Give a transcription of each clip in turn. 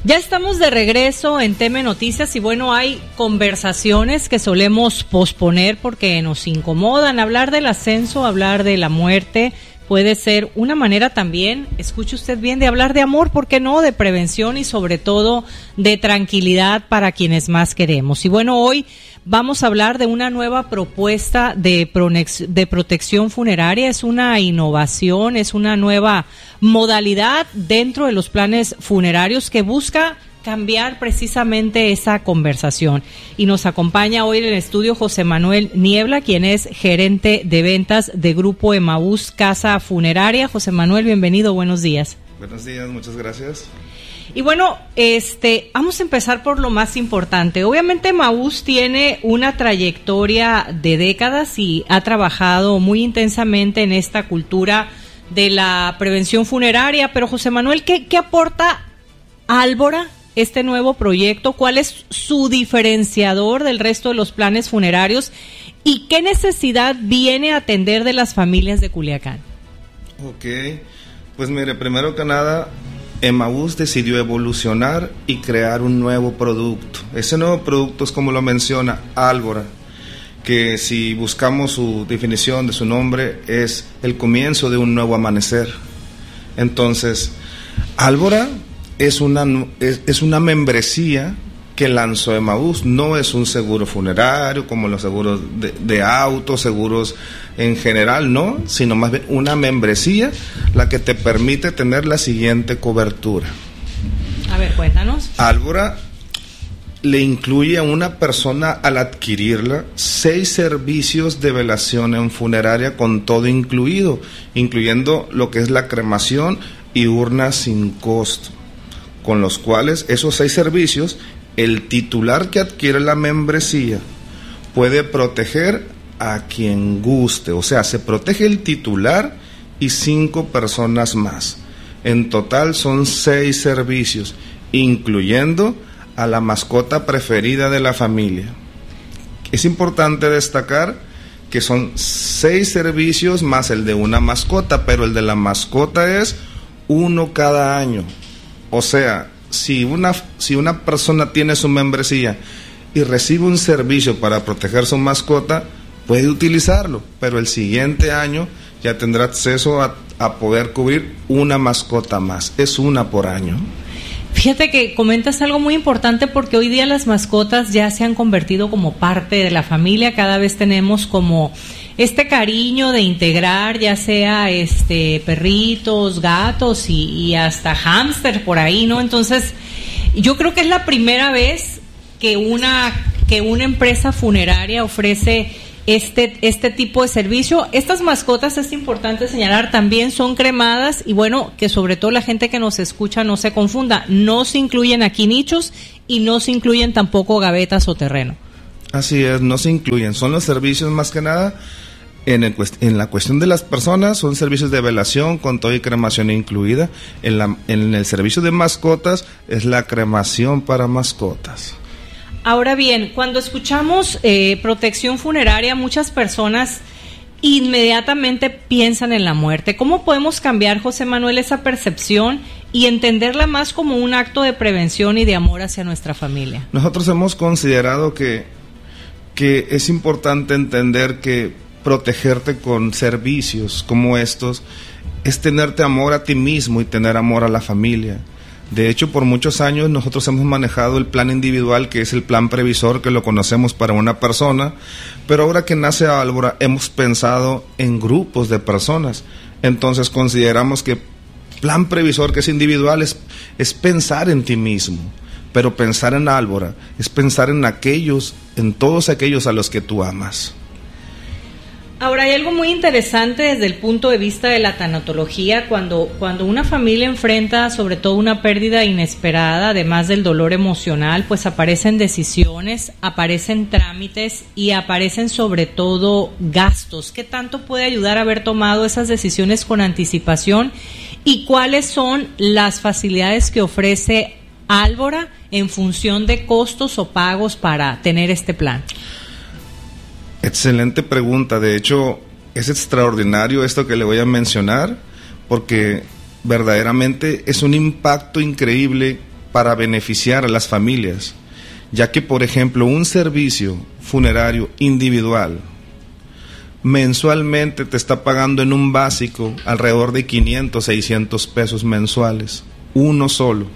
Ya estamos de regreso en TM Noticias y bueno, hay conversaciones que solemos posponer porque nos incomodan. Hablar del ascenso, hablar de la muerte puede ser una manera también, escuche usted bien, de hablar de amor, ¿por qué no? De prevención y sobre todo de tranquilidad para quienes más queremos. Y bueno, hoy vamos a hablar de una nueva propuesta de protección funeraria. Es una innovación, es una nueva modalidad dentro de los planes funerarios que busca cambiar precisamente esa conversación. Y nos acompaña hoy en el estudio José Manuel Niebla, quien es gerente de ventas de Grupo Emaús Casa Funeraria. José Manuel, bienvenido, buenos días. Buenos días, muchas gracias. Y bueno, vamos a empezar por lo más importante. Obviamente Emaús tiene una trayectoria de décadas y ha trabajado muy intensamente en esta cultura de la prevención funeraria, pero José Manuel, ¿qué aporta Álvora, este nuevo proyecto? ¿Cuál es su diferenciador del resto de los planes funerarios? ¿Y qué necesidad viene a atender de las familias de Culiacán? Ok, pues mire, primero que nada, Emaús decidió evolucionar y crear un nuevo producto. Ese nuevo producto es, como lo menciona, Álvora, que si buscamos su definición de su nombre, es el comienzo de un nuevo amanecer. Entonces, Álvora es una membresía que lanzó Emaús, no es un seguro funerario como los seguros de autos, seguros en general, no, sino más bien una membresía la que te permite tener la siguiente cobertura. A ver, cuéntanos. Álvora le incluye a una persona al adquirirla 6 servicios de velación en funeraria con todo incluido, incluyendo lo que es la cremación y urna sin costo, con los cuales esos 6 servicios, el titular que adquiere la membresía puede proteger a quien guste, o sea, se protege el titular y 5 personas más. En total son 6 servicios, incluyendo a la mascota preferida de la familia. Es importante destacar que son 6 servicios más el de una mascota, pero el de la mascota es 1 cada año. O sea, si una persona tiene su membresía y recibe un servicio para proteger su mascota, puede utilizarlo, pero el siguiente año ya tendrá acceso a poder cubrir una mascota más. Es una por año. Fíjate que comentas algo muy importante porque hoy día las mascotas ya se han convertido como parte de la familia. Cada vez tenemos como este cariño de integrar, ya sea perritos, gatos y hasta hámster por ahí, ¿no? Entonces, yo creo que es la primera vez que una empresa funeraria ofrece este tipo de servicio. Estas mascotas, es importante señalar, también son cremadas y bueno, que sobre todo la gente que nos escucha no se confunda, no se incluyen aquí nichos y no se incluyen tampoco gavetas o terreno. Así es, no se incluyen, son los servicios más que nada. En la cuestión de las personas, son servicios de velación con todo y cremación incluida. En el servicio de mascotas es la cremación para mascotas. Ahora bien, cuando escuchamos protección funeraria, muchas personas inmediatamente piensan en la muerte. ¿Cómo podemos cambiar, José Manuel, esa percepción y entenderla más como un acto de prevención y de amor hacia nuestra familia? Nosotros hemos considerado que es importante entender que protegerte con servicios como estos es tenerte amor a ti mismo y tener amor a la familia. De hecho, por muchos años nosotros hemos manejado el plan individual, que es el plan previsor, que lo conocemos para una persona, pero ahora que nace Álvora hemos pensado en grupos de personas. Entonces consideramos que plan previsor, que es individual, es pensar en ti mismo, pero pensar en Álvora es pensar en todos aquellos a los que tú amas. Ahora, hay algo muy interesante desde el punto de vista de la tanatología, cuando una familia enfrenta sobre todo una pérdida inesperada, además del dolor emocional, pues aparecen decisiones, aparecen trámites y aparecen sobre todo gastos. ¿Qué tanto puede ayudar a haber tomado esas decisiones con anticipación y cuáles son las facilidades que ofrece Álvora en función de costos o pagos para tener este plan? Excelente pregunta. De hecho, es extraordinario esto que le voy a mencionar, porque verdaderamente es un impacto increíble para beneficiar a las familias, ya que, por ejemplo, un servicio funerario individual mensualmente te está pagando en un básico alrededor de 500, 600 pesos mensuales, uno solo.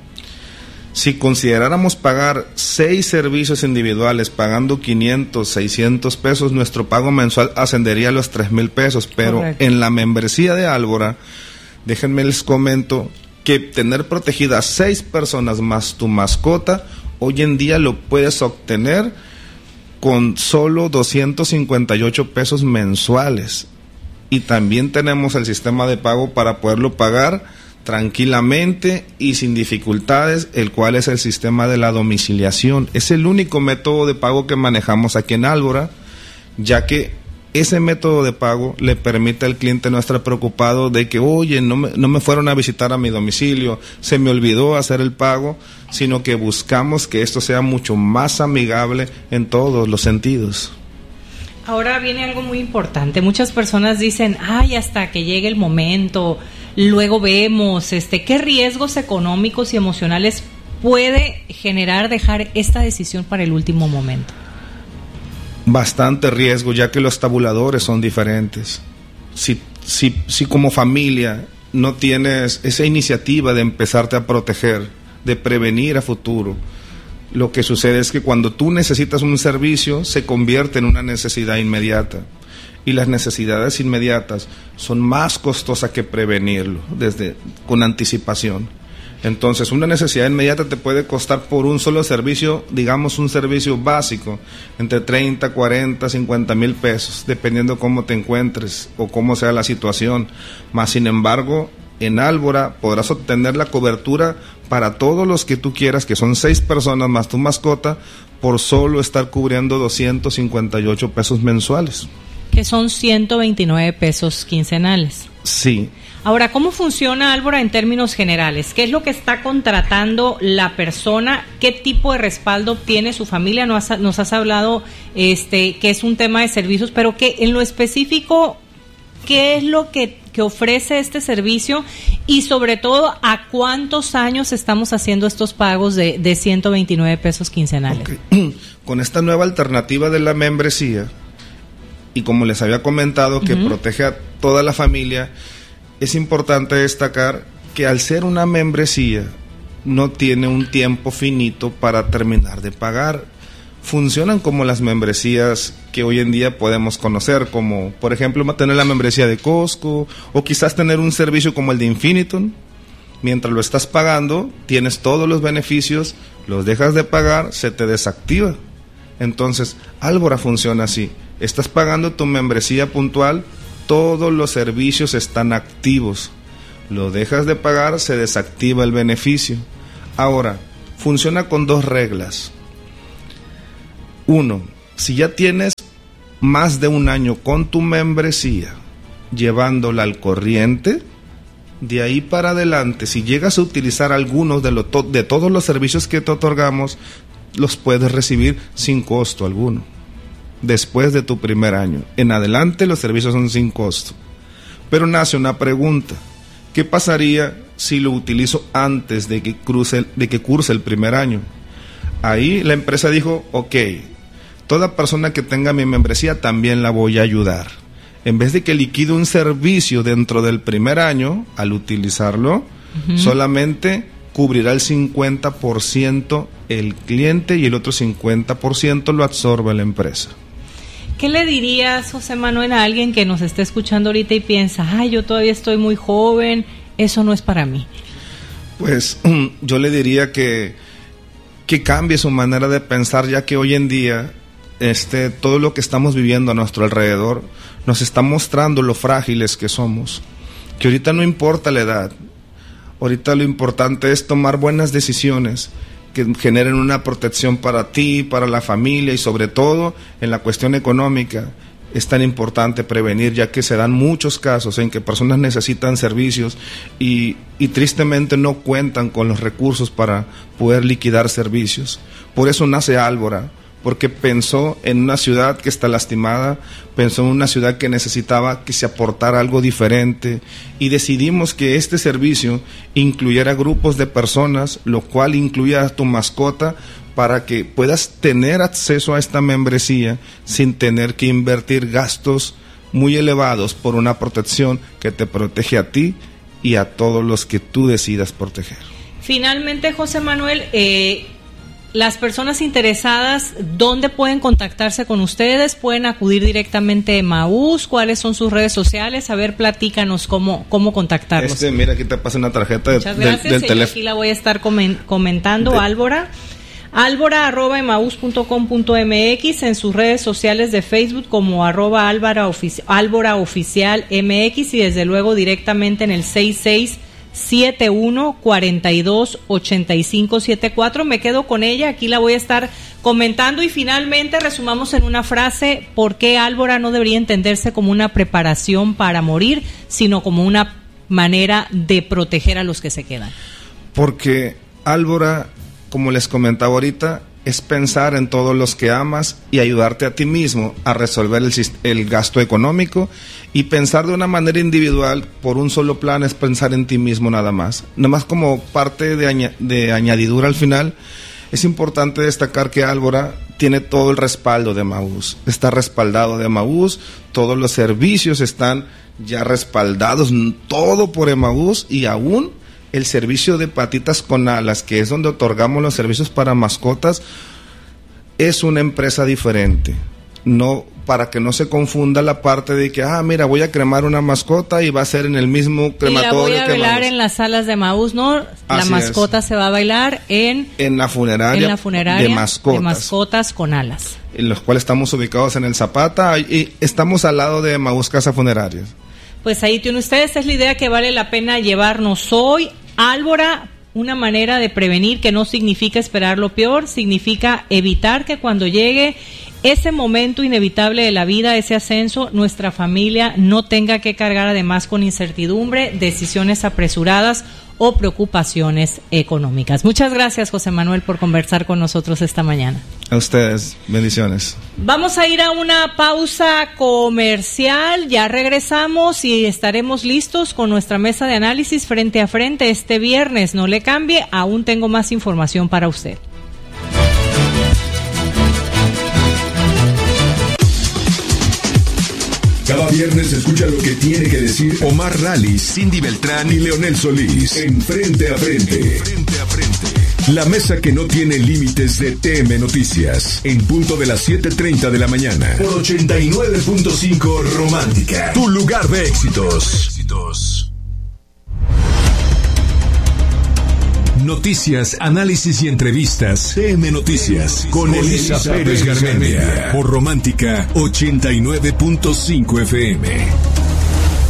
Si consideráramos pagar 6 servicios individuales pagando 500, 600 pesos, nuestro pago mensual ascendería a los 3,000 pesos, pero correcto, en la membresía de Álvora, déjenme les comento que tener protegidas 6 personas más tu mascota, hoy en día lo puedes obtener con solo 258 pesos mensuales. Y también tenemos el sistema de pago para poderlo pagar tranquilamente y sin dificultades, el cual es el sistema de la domiciliación. Es el único método de pago que manejamos aquí en Álvora, ya que ese método de pago le permite al cliente no estar preocupado de que, oye, no me fueron a visitar a mi domicilio, se me olvidó hacer el pago, sino que buscamos que esto sea mucho más amigable en todos los sentidos. Ahora viene algo muy importante. Muchas personas dicen, ay, hasta que llegue el momento, luego vemos, ¿qué riesgos económicos y emocionales puede generar dejar esta decisión para el último momento? Bastante riesgo, ya que los tabuladores son diferentes. Si como familia no tienes esa iniciativa de empezarte a proteger, de prevenir a futuro, lo que sucede es que cuando tú necesitas un servicio se convierte en una necesidad inmediata, y las necesidades inmediatas son más costosas que prevenirlo con anticipación. Entonces, una necesidad inmediata te puede costar por un solo servicio, digamos un servicio básico, entre 30, 40, 50 mil pesos, dependiendo cómo te encuentres o cómo sea la situación. Más sin embargo, en Álvora podrás obtener la cobertura para todos los que tú quieras, que son 6 personas más tu mascota, por solo estar cubriendo 258 pesos mensuales. Que son 129 pesos quincenales. Sí. Ahora, ¿cómo funciona Álvora en términos generales? ¿Qué es lo que está contratando la persona? ¿Qué tipo de respaldo obtiene su familia? Nos has hablado que es un tema de servicios, pero que en lo específico, ¿qué es lo que ofrece este servicio? Y sobre todo, ¿a cuántos años estamos haciendo estos pagos de 129 pesos quincenales? Okay. Con esta nueva alternativa de la membresía, y como les había comentado, que protege a toda la familia, es importante destacar que al ser una membresía no tiene un tiempo finito para terminar de pagar. Funcionan como las membresías que hoy en día podemos conocer, como por ejemplo tener la membresía de Costco, o quizás tener un servicio como el de Infiniton. Mientras lo estás pagando, tienes todos los beneficios, los dejas de pagar, se te desactiva. Entonces, Álvora funciona así. Estás pagando tu membresía puntual, todos los servicios están activos. Lo dejas de pagar, se desactiva el beneficio. Ahora, funciona con 2 reglas. 1, si ya tienes más de un año con tu membresía, llevándola al corriente, de ahí para adelante, si llegas a utilizar algunos de todos los servicios que te otorgamos, los puedes recibir sin costo alguno. Después de tu primer año en adelante, los servicios son sin costo. Pero nace una pregunta: ¿qué pasaría si lo utilizo antes de que curse el primer año? Ahí la empresa dijo, ok, toda persona que tenga mi membresía también la voy a ayudar. En vez de que liquide un servicio dentro del primer año, al utilizarlo, solamente cubrirá el 50% el cliente y el otro 50% lo absorbe la empresa. ¿Qué le dirías, José Manuel, a alguien que nos esté escuchando ahorita y piensa, ay, yo todavía estoy muy joven, eso no es para mí? Pues yo le diría que cambie su manera de pensar, ya que hoy en día todo lo que estamos viviendo a nuestro alrededor nos está mostrando lo frágiles que somos, que ahorita no importa la edad, ahorita lo importante es tomar buenas decisiones que generen una protección para ti, para la familia, y sobre todo en la cuestión económica es tan importante prevenir, ya que se dan muchos casos en que personas necesitan servicios y tristemente no cuentan con los recursos para poder liquidar servicios. Por eso nace Álvora, porque pensó en una ciudad que está lastimada, pensó en una ciudad que necesitaba que se aportara algo diferente, y decidimos que este servicio incluyera grupos de personas, lo cual incluya a tu mascota, para que puedas tener acceso a esta membresía sin tener que invertir gastos muy elevados por una protección que te protege a ti y a todos los que tú decidas proteger. Finalmente, José Manuel, las personas interesadas, ¿dónde pueden contactarse con ustedes? ¿Pueden acudir directamente a Emaús? ¿Cuáles son sus redes sociales? A ver, platícanos cómo contactarlos. Mira, aquí te pasa una tarjeta Muchas gracias, del teléfono. Aquí la voy a estar comentando, Álvora. Álvora@emaús.com.mx, en sus redes sociales de Facebook como @Álvora Oficial MX, y desde luego directamente en el 6671-428574. Me quedo con ella, aquí la voy a estar comentando. Y finalmente resumamos en una frase: ¿por qué Álvora no debería entenderse como una preparación para morir, sino como una manera de proteger a los que se quedan? Porque Álvora, como les comentaba ahorita, es pensar en todos los que amas y ayudarte a ti mismo a resolver el gasto económico, y pensar de una manera individual por un solo plan es pensar en ti mismo nada más. Nada más como parte de añadidura al final, es importante destacar que Álvora tiene todo el respaldo de Emaús, está respaldado de Emaús, todos los servicios están ya respaldados, todo por Emaús, y aún el servicio de Patitas con Alas, que es donde otorgamos los servicios para mascotas, es una empresa diferente. No, para que no se confunda la parte de que, mira, voy a cremar una mascota y va a ser en el mismo crematorio. Y la voy a bailar en las salas de Emaús, ¿no? La mascota se va a bailar en la funeraria de mascotas con alas, en los cuales estamos ubicados en el Zapata, y estamos al lado de Emaús Casa Funerarias. Pues ahí tienen ustedes, es la idea que vale la pena llevarnos hoy. Álvora, una manera de prevenir, que no significa esperar lo peor, significa evitar que cuando llegue ese momento inevitable de la vida, ese ascenso, nuestra familia no tenga que cargar además con incertidumbre, decisiones apresuradas o preocupaciones económicas. Muchas gracias, José Manuel, por conversar con nosotros esta mañana. A ustedes, bendiciones. Vamos a ir a una pausa comercial, ya regresamos y estaremos listos con nuestra mesa de análisis frente a frente este viernes. No le cambie, aún tengo más información para usted. Cada viernes escucha lo que tiene que decir Omar Rally, Cindy Beltrán y Leonel Solís en Frente a Frente. La mesa que no tiene límites de TM Noticias, en punto de las 7:30 de la mañana, por 89.5 Romántica, tu lugar de éxitos. Noticias, análisis y entrevistas. TM Noticias con Elisa Pérez Garmendia, por Romántica 89.5 FM.